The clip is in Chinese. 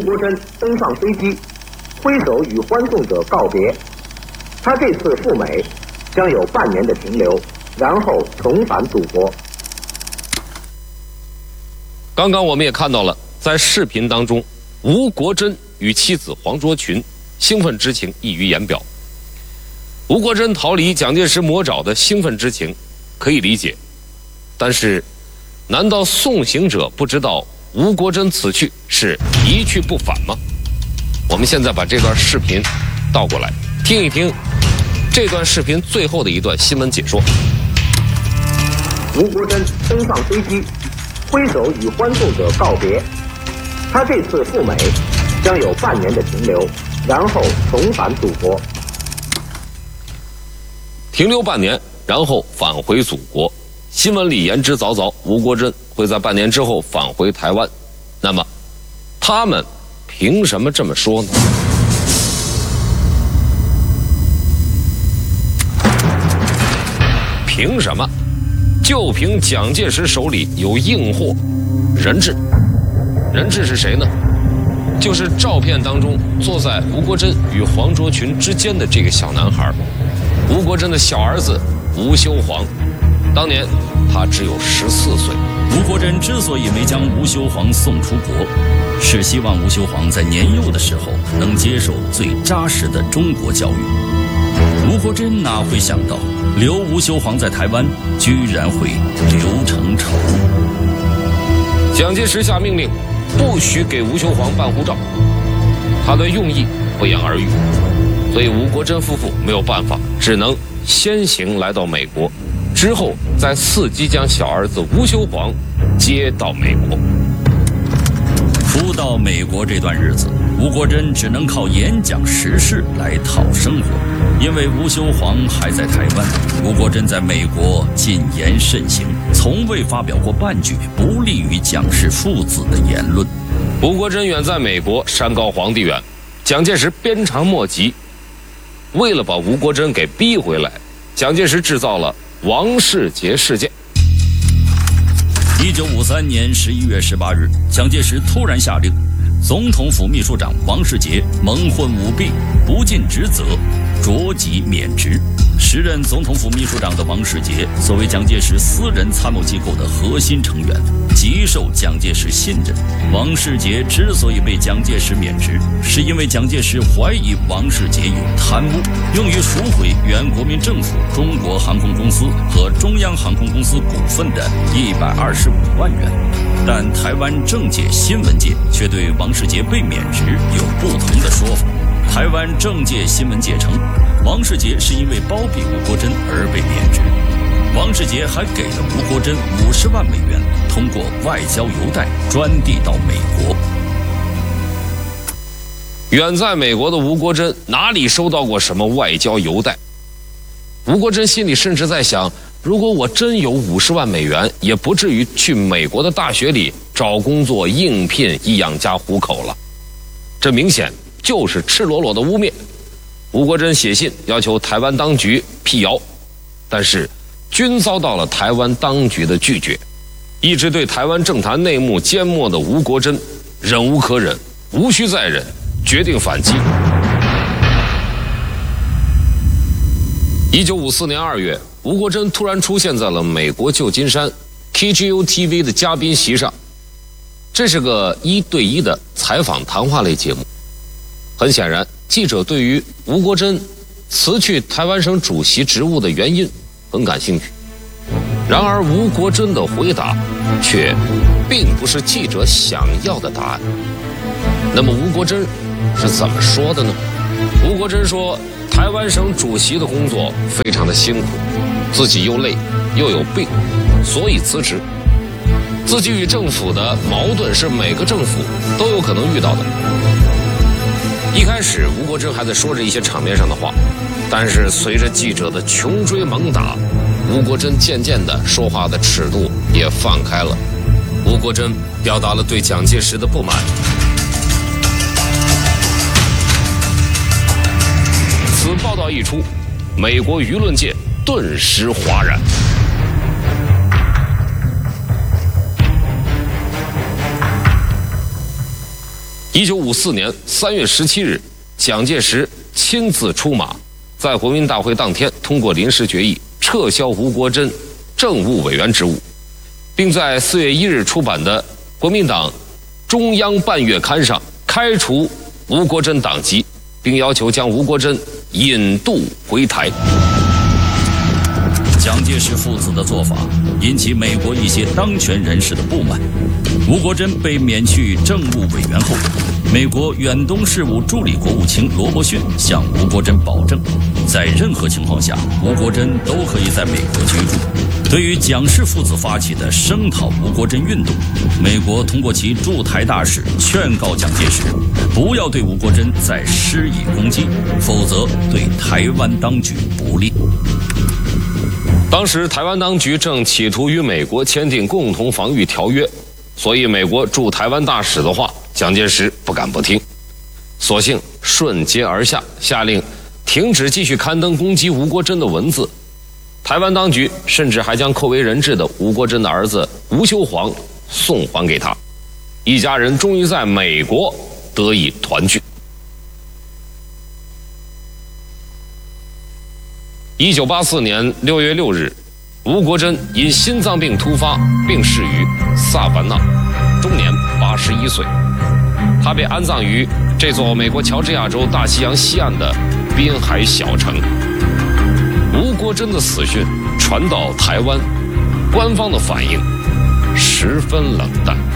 国桢登上飞机，挥手与欢送者告别。他这次赴美将有半年的停留，然后重返祖国。 刚刚我们也看到了，在视频当中，吴国桢与妻子黄卓群兴奋之情溢于言表。吴国桢逃离蒋介石魔爪的兴奋之情可以理解，但是难道送行者不知道吴国桢此去是一去不返吗？我们现在把这段视频倒过来听一听这段视频最后的一段新闻解说。 吴国桢登上飞机，挥手与欢送者告别。他这次赴美将有半年的停留，然后重返祖国。 停留半年，然后返回祖国。新闻里言之凿凿，吴国桢会在半年之后返回台湾。那么，他们凭什么这么说呢？凭什么？就凭蒋介石手里有硬货，人质。人质是谁呢？就是照片当中坐在吴国桢与黄卓群之间的这个小男孩，吴国桢的小儿子吴修煌。当年他只有14岁。 吴国桢之所以没将吴修煌送出国，是希望吴修煌在年幼的时候能接受最扎实的中国教育。吴国桢哪会想到，留吴修煌在台湾，居然会留成仇。 蒋介石下命令，不许给吴修煌办护照，他的用意不言而喻，所以吴国桢夫妇没有办法，只能先行来到美国，之后再伺机将小儿子吴修煌接到美国。 初到美国这段日子，吴国桢只能靠演讲时事来讨生活，因为吴修煌还在台湾，吴国桢在美国谨言慎行，从未发表过半句不利于蒋氏父子的言论。 吴国桢远在美国，山高皇帝远，蒋介石鞭长莫及。为了把吴国桢给逼回来，蒋介石制造了王世杰事件。 1953年11月18日，蒋介石突然下令，总统府秘书长王世杰蒙混舞弊，不尽职责，着即免职。时任总统府秘书长的王世杰，作为蒋介石私人参谋机构的核心成员，极受蒋介石信任。王世杰之所以被蒋介石免职，是因为蒋介石怀疑王世杰有贪污，用于赎回原国民政府中国航空公司和中央航空公司股份的125万元。但台湾政界新闻界却对王世杰被免职有不同的说法。台湾政界新闻界称，王世杰是因为包庇吴国桢而被免职。王世杰还给了吴国桢50万美元，通过外交邮袋专递到美国。 远在美国的吴国桢哪里收到过什么外交邮袋？吴国桢心里甚至在想，如果我真有50万美元，也不至于去美国的大学里找工作应聘以养家糊口了。这明显就是赤裸裸的污蔑。吴国桢写信要求台湾当局辟谣，但是均遭到了台湾当局的拒绝。一直对台湾政坛内幕缄默的吴国桢忍无可忍，无需再忍，决定反击。1954年2月，吴国桢突然出现在了美国旧金山 KGO TV 的嘉宾席上。这是个1对1的采访谈话类节目。很显然，记者对于吴国桢辞去台湾省主席职务的原因很感兴趣。然而吴国桢的回答却并不是记者想要的答案。那么吴国桢是怎么说的呢？吴国桢说，台湾省主席的工作非常的辛苦，自己又累又有病，所以辞职。自己与政府的矛盾是每个政府都有可能遇到的。一开始吴国桢还在说着一些场面上的话，但是随着记者的穷追猛打，吴国桢渐渐的说话的尺度也放开了。吴国桢表达了对蒋介石的不满。此报道一出，美国舆论界顿时哗然。 1954年3月17日，蒋介石亲自出马，在国民大会当天通过临时决议，撤销吴国桢政务委员职务，并在4月1日出版的国民党中央半月刊上开除吴国桢党籍，并要求将吴国桢引渡回台。 蒋介石父子的做法引起美国一些当权人士的不满。吴国桢被免去政务委员后，美国远东事务助理国务卿罗伯逊向吴国桢保证，在任何情况下，吴国桢都可以在美国居住。对于蒋氏父子发起的声讨吴国桢运动，美国通过其驻台大使劝告蒋介石，不要对吴国桢再施以攻击，否则对台湾当局不利。 当时台湾当局正企图与美国签订共同防御条约，所以美国驻台湾大使的话，蒋介石不敢不听，索性顺阶而下，下令停止继续刊登攻击吴国桢的文字。台湾当局甚至还将扣为人质的吴国桢的儿子吴修煌送还给他，一家人终于在美国得以团聚。1984年6月6日，吴国桢因心脏病突发病逝于萨凡纳，终年81岁。他被安葬于这座美国乔治亚州大西洋西岸的滨海小城。吴国桢的死讯传到台湾，官方的反应十分冷淡。